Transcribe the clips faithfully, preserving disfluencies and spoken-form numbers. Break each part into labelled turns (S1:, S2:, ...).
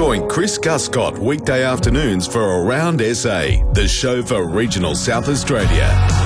S1: Join Chris Guscott weekday afternoons for Around S A, the show for regional South Australia.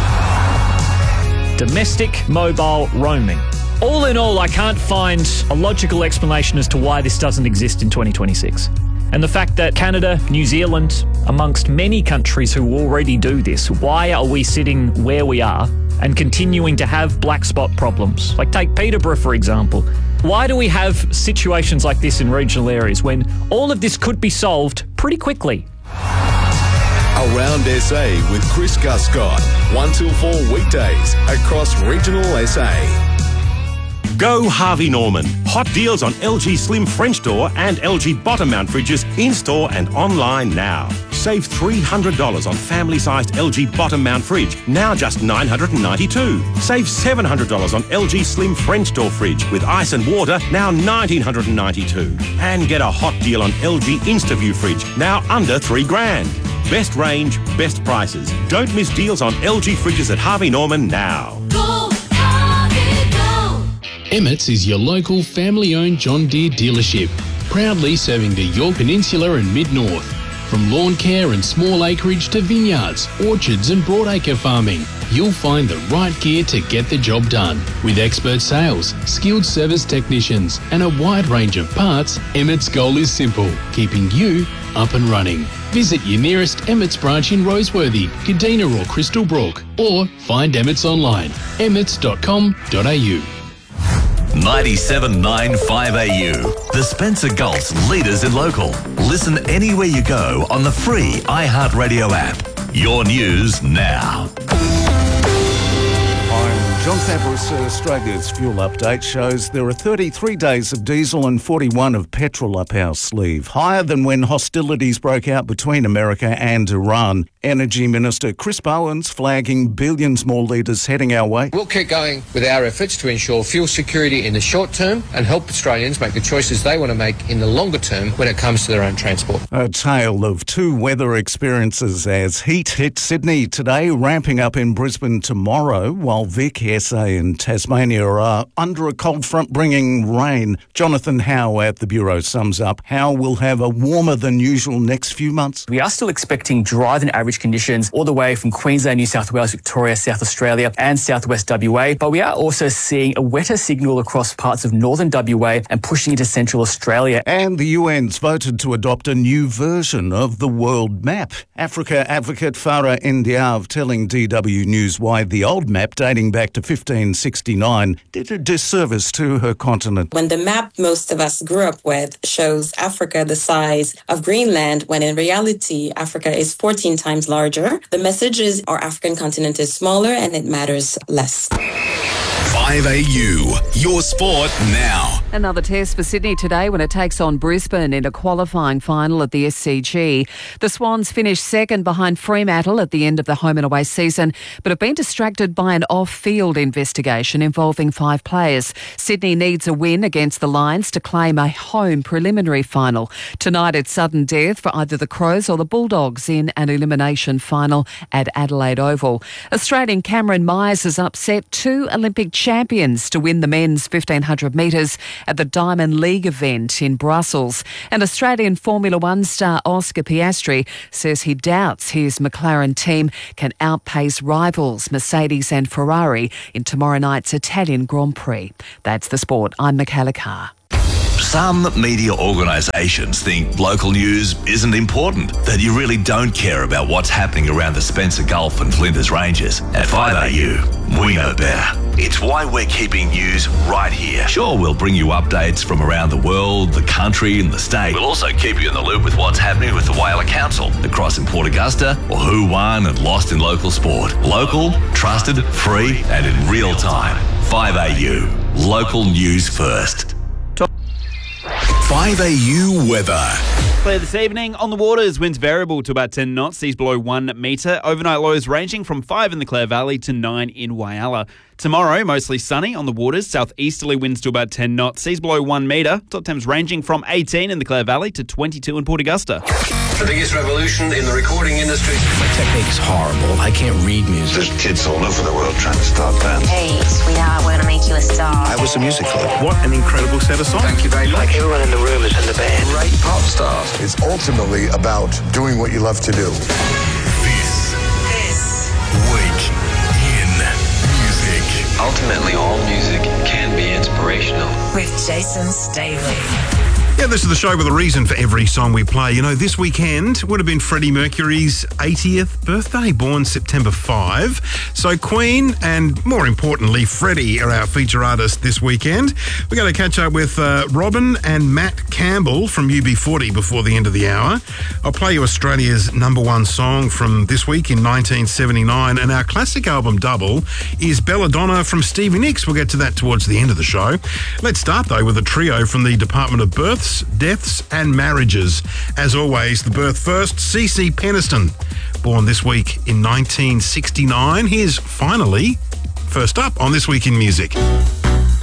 S2: Domestic mobile roaming. All in all, I can't find a logical explanation as to why this doesn't exist in twenty twenty-six. And the fact that Canada, New Zealand, amongst many countries who already do this, why are we sitting where we are and continuing to have black spot problems? Like take Peterborough, for example. Why do we have situations like this in regional areas when all of this could be solved pretty quickly?
S1: Around S A with Chris Guscott, one till four weekdays across regional S A.
S3: Go Harvey Norman. Hot deals on L G Slim French door and L G bottom mount fridges in-store and online now. Save three hundred dollars on family-sized L G bottom mount fridge, now just nine hundred ninety-two dollars. Save seven hundred dollars on L G Slim French door fridge with ice and water, now one thousand nine hundred ninety-two dollars. And get a hot deal on L G InstaView fridge, now under three grand. Best range, best prices. Don't miss deals on L G fridges at Harvey Norman now.
S4: Go, Harvey, go!
S5: Emmett's is your local family-owned John Deere dealership, proudly serving the Yorke Peninsula and Mid-North. From lawn care and small acreage to vineyards, orchards and broadacre farming, you'll find the right gear to get the job done. With expert sales, skilled service technicians and a wide range of parts, Emmett's goal is simple, keeping you up and running. Visit your nearest Emmett's branch in Roseworthy, Kadina or Crystal Brook, or find Emmett's online, emmets dot com dot a u.
S6: ninety-seven point nine five A U, the Spencer Gulf's leaders in local. Listen anywhere you go on the free iHeartRadio app. Your news now.
S7: John Thavris, Australia's fuel update shows there are thirty-three days of diesel and forty-one of petrol up our sleeve, higher than when hostilities broke out between America and Iran. Energy Minister Chris Bowen's flagging billions more litres heading our way.
S8: We'll keep going with our efforts to ensure fuel security in the short term and help Australians make the choices they want to make in the longer term when it comes to their own transport.
S7: A tale of two weather experiences as heat hit Sydney today, ramping up in Brisbane tomorrow, while Vic, S A and Tasmania are under a cold front bringing rain. Jonathan Howe at the Bureau sums up how we'll have a warmer than usual next few months.
S9: We are still expecting drier than average conditions all the way from Queensland, New South Wales, Victoria, South Australia and southwest W A, but we are also seeing a wetter signal across parts of northern W A and pushing into central Australia.
S7: And the U N's voted to adopt a new version of the world map. Africa advocate Farah Ndiaye telling D W News why the old map dating back to fifteen sixty-nine did a disservice to her continent.
S10: When the map most of us grew up with shows Africa the size of Greenland, when in reality Africa is fourteen times larger, the message is our African continent is smaller and it matters less.
S1: five A U, your sport now.
S11: Another test for Sydney today when it takes on Brisbane in a qualifying final at the S C G. The Swans finished second behind Fremantle at the end of the home and away season, but have been distracted by an off-field investigation involving five players. Sydney needs a win against the Lions to claim a home preliminary final. Tonight it's sudden death for either the Crows or the Bulldogs in an elimination final at Adelaide Oval. Australian Cameron Myers has upset two Olympic champions to win the men's fifteen hundred metres at the Diamond League event in Brussels. And Australian Formula One star Oscar Piastri says he doubts his McLaren team can outpace rivals Mercedes and Ferrari in tomorrow night's Italian Grand Prix. That's the sport. I'm Michaela Carr.
S6: Some media organisations think local news isn't important, that you really don't care about what's happening around the Spencer Gulf and Flinders Ranges. At five A U, we know better. It's why we're keeping news right here. Sure, we'll bring you updates from around the world, the country and the state. We'll also keep you in the loop with what's happening with the Whyalla Council, the Cross in Port Augusta, or who won and lost in local sport. Local, trusted, free and in real time. five A U, local news first.
S1: five A U weather.
S12: Clear this evening. On the waters, winds variable to about ten knots, seas below one metre. Overnight lows ranging from five in the Clare Valley to nine in Whyalla. Tomorrow, mostly sunny on the waters. Southeasterly winds to about ten knots, seas below one metre. Top temps ranging from eighteen in the Clare Valley to twenty-two in Port Augusta.
S8: The biggest revolution in the recording industry.
S13: My technique's horrible. I can't read music.
S14: There's kids all over the world trying to start bands.
S15: Hey, sweetheart, we're going to make you a star.
S14: How was the music for them? What an incredible set of songs. Thank you very much.
S15: Like everyone in the room is in the band.
S14: Great pop stars.
S16: is ultimately about doing what you love to do.
S17: This, this week in music.
S18: Ultimately, all music can be inspirational.
S15: With Jason Staley.
S19: Yeah, this is the show with a reason for every song we play. You know, this weekend would have been Freddie Mercury's eightieth birthday, born September fifth. So Queen and, more importantly, Freddie are our feature artists this weekend. We're going to catch up with uh, Robin and Matt Campbell from U B forty before the end of the hour. I'll play you Australia's number one song from this week in nineteen seventy-nine, and our classic album double is Belladonna from Stevie Nicks. We'll get to that towards the end of the show. Let's start, though, with a trio from the Department of Births, Deaths and Marriages. As always, the birth first, C C Peniston, born this week in nineteen sixty-nine. Here's Finally, first up on This Week in Music.